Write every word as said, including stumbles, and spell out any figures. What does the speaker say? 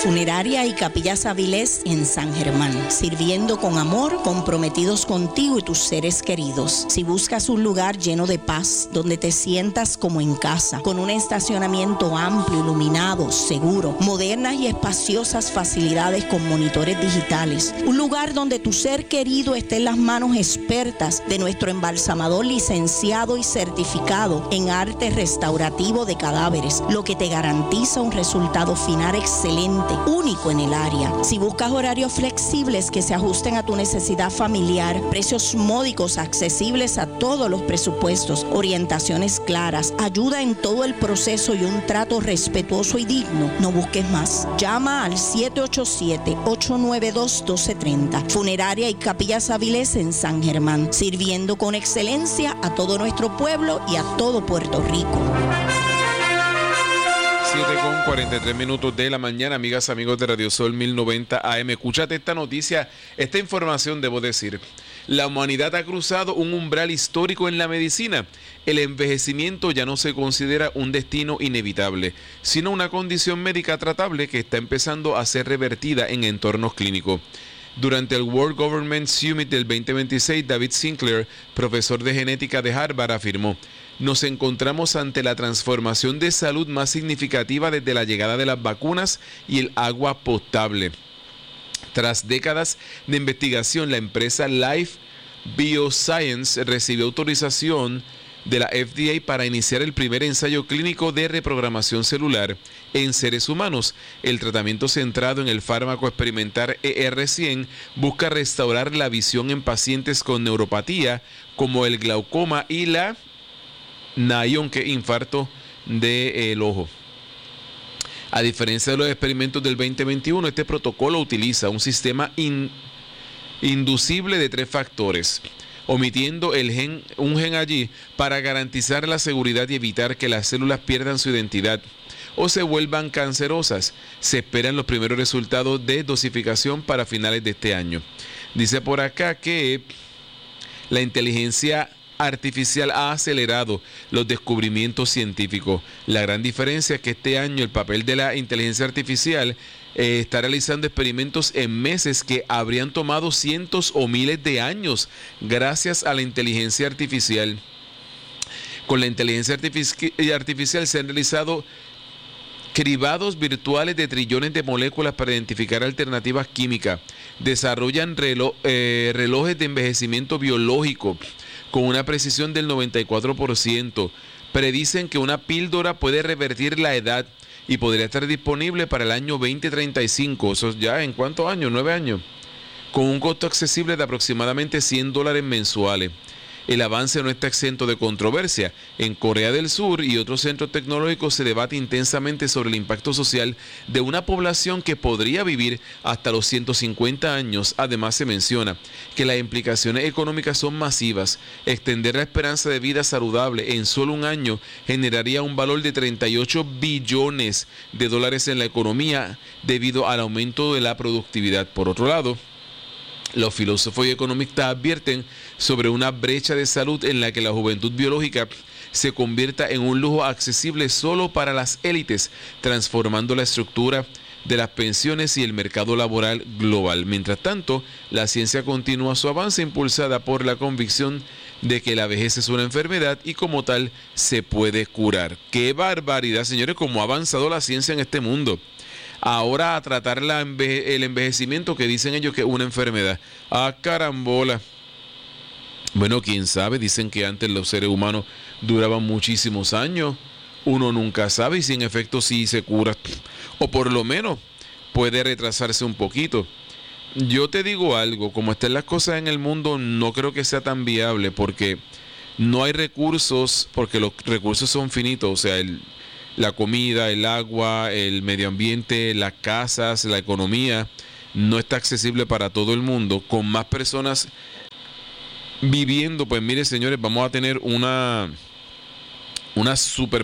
Funeraria y Capillas Avilés en San Germán, sirviendo con amor, comprometidos contigo y tus seres queridos. Si buscas un lugar lleno de paz, donde te sientas como en casa, con un estacionamiento amplio, iluminado, seguro, modernas y espaciosas facilidades con monitores digitales, un lugar donde tu ser querido esté en las manos expertas de nuestro embalsamador licenciado y certificado en arte restaurativo de cadáveres, lo que te garantiza un resultado final excelente, único en el área. Si buscas horarios flexibles que se ajusten a tu necesidad familiar, precios módicos accesibles a todos los presupuestos, orientaciones claras, ayuda en todo el proceso y un trato respetuoso y digno, no busques más. Llama al siete ocho siete, ocho nueve dos, uno dos tres cero. Funeraria y Capillas Avilés en San Germán, sirviendo con excelencia a todo nuestro pueblo y a todo Puerto Rico. siete con cuarenta y tres minutos de la mañana, amigas, amigos de Radio Sol mil noventa A M. Escúchate esta noticia, esta información debo decir. La humanidad ha cruzado un umbral histórico en la medicina. El envejecimiento ya no se considera un destino inevitable, sino una condición médica tratable que está empezando a ser revertida en entornos clínicos. Durante el World Government Summit del veinte veintiséis, David Sinclair, profesor de genética de Harvard, afirmó: nos encontramos ante la transformación de salud más significativa desde la llegada de las vacunas y el agua potable. Tras décadas de investigación, la empresa Life Bioscience recibió autorización de la F D A para iniciar el primer ensayo clínico de reprogramación celular en seres humanos. El tratamiento centrado en el fármaco experimental E R cien busca restaurar la visión en pacientes con neuropatía como el glaucoma y la Nayon, que infarto del ojo. A diferencia de los experimentos del veinte veintiuno, este protocolo utiliza un sistema in, inducible de tres factores, omitiendo el gen, un gen allí para garantizar la seguridad y evitar que las células pierdan su identidad o se vuelvan cancerosas. Se esperan los primeros resultados de dosificación para finales de este año. Dice por acá que la inteligencia artificial ha acelerado los descubrimientos científicos. La gran diferencia es que este año el papel de la inteligencia artificial eh, está realizando experimentos en meses que habrían tomado cientos o miles de años gracias a la inteligencia artificial. Con la inteligencia artifici- artificial se han realizado cribados virtuales de trillones de moléculas para identificar alternativas químicas. Desarrollan relo- eh, relojes de envejecimiento biológico con una precisión del noventa y cuatro por ciento. Predicen que una píldora puede revertir la edad y podría estar disponible para el año veinte treinta y cinco. Eso ya en cuántos años, nueve años. Con un costo accesible de aproximadamente cien dólares mensuales. El avance no está exento de controversia. En Corea del Sur y otros centros tecnológicos se debate intensamente sobre el impacto social de una población que podría vivir hasta los ciento cincuenta años. Además, se menciona que las implicaciones económicas son masivas. Extender la esperanza de vida saludable en solo un año generaría un valor de treinta y ocho billones de dólares en la economía debido al aumento de la productividad. Por otro lado, los filósofos y economistas advierten sobre una brecha de salud en la que la juventud biológica se convierta en un lujo accesible solo para las élites, transformando la estructura de las pensiones y el mercado laboral global. Mientras tanto, la ciencia continúa su avance impulsada por la convicción de que la vejez es una enfermedad y como tal se puede curar. ¡Qué barbaridad, señores! Cómo ha avanzado la ciencia en este mundo. Ahora a tratar la enveje- el envejecimiento que dicen ellos que es una enfermedad. ¡Ah, carambola! Bueno, quién sabe, dicen que antes los seres humanos duraban muchísimos años. Uno nunca sabe y si en efecto sí se cura. O por lo menos puede retrasarse un poquito. Yo te digo algo, como están las cosas en el mundo, no creo que sea tan viable porque no hay recursos, porque los recursos son finitos, o sea, el... la comida, el agua, el medio ambiente, las casas, la economía, no está accesible para todo el mundo. Con más personas viviendo, pues mire, señores, vamos a tener una, una super